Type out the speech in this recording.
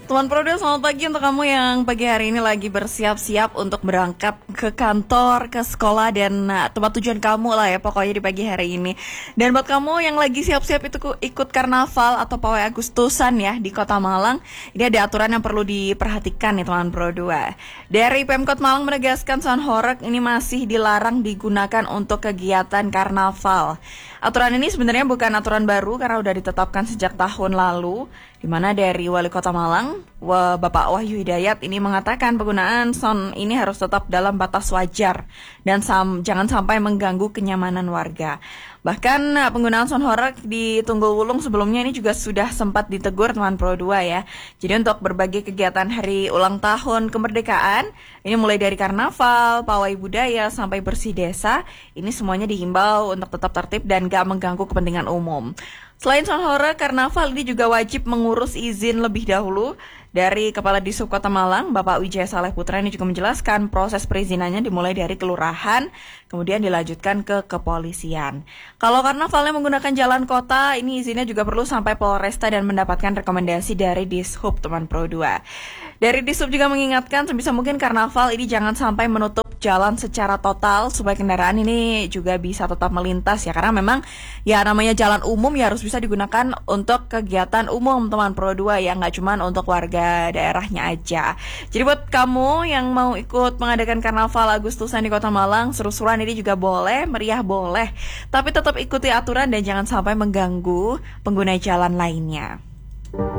Teman Prodo, selamat pagi untuk kamu yang pagi hari ini lagi bersiap-siap untuk berangkat ke kantor, ke sekolah, dan tempat tujuan kamu lah ya pokoknya di pagi hari ini. Dan buat kamu yang lagi siap-siap itu ikut karnaval atau pawai Agustusan ya di Kota Malang, ini ada aturan yang perlu diperhatikan nih teman Prodo. Dari Pemkot Malang menegaskan sound horeg ini masih dilarang digunakan untuk kegiatan karnaval. Aturan ini sebenarnya bukan aturan baru karena udah ditetapkan sejak tahun lalu, di mana dari Wali Kota Malang, Bapak Wahyu Hidayat ini mengatakan penggunaan sound ini harus tetap dalam batas wajar dan jangan sampai mengganggu kenyamanan warga. Bahkan penggunaan sound horeg di Tunggul Wulung sebelumnya ini juga sudah sempat ditegur teman Pro 2 ya. Jadi untuk berbagai kegiatan hari ulang tahun kemerdekaan, ini mulai dari karnaval, pawai budaya, sampai bersih desa, ini semuanya dihimbau untuk tetap tertib dan gak mengganggu kepentingan umum. Selain sound horeg, karnaval ini juga wajib mengurus izin lebih dahulu. Dari Kepala Disub Kota Malang, Bapak Wijaya Saleh Putra ini juga menjelaskan proses perizinannya dimulai dari kelurahan, kemudian dilanjutkan ke kepolisian. Kalau karnavalnya menggunakan jalan kota, ini izinnya juga perlu sampai Polresta dan mendapatkan rekomendasi dari Dishub teman Pro 2. Dari Dishub juga mengingatkan sebisa mungkin karnaval ini jangan sampai menutup jalan secara total supaya kendaraan ini juga bisa tetap melintas ya, karena memang ya namanya jalan umum ya harus bisa digunakan untuk kegiatan umum teman Pro 2 ya, nggak cuma untuk warga daerahnya aja. Jadi buat kamu yang mau ikut mengadakan karnaval Agustusan di Kota Malang, seru-seruan ini juga boleh, meriah boleh, tapi tetap ikuti aturan dan jangan sampai mengganggu pengguna jalan lainnya.